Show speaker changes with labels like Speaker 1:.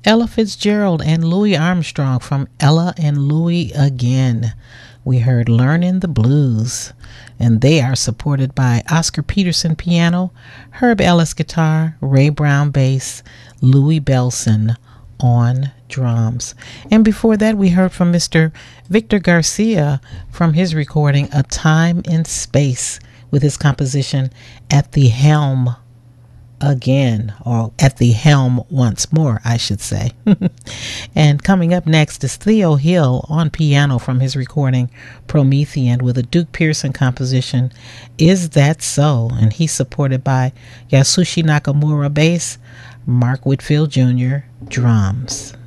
Speaker 1: Ella Fitzgerald and Louis Armstrong from Ella and Louis Again. We heard Learning the Blues, and they are supported by Oscar Peterson piano, Herb Ellis guitar, Ray Brown bass, Louis Belson on drums. And before that, we heard from Mr. Victor Garcia from his recording A Time in Space with his composition At the Helm Again, or At the Helm Once More, I should say. And coming up next is Theo Hill on piano from his recording Promethean with a Duke Pearson composition, Is That So? And he's supported by Yasushi Nakamura bass, Mark Whitfield Jr. drums.